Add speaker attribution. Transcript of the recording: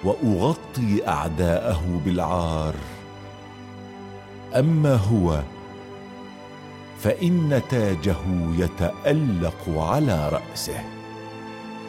Speaker 1: وأغطي أعداءه بالعار. أما هو فإن تاجه يتألق على رأسه.